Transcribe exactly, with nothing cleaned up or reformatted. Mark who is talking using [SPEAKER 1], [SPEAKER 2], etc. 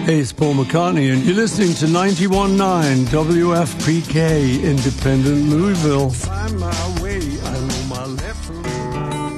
[SPEAKER 1] Hey, it's Paul McCartney, and you're listening to ninety-one point nine W F P K, Independent Louisville. Find my way, I know my left from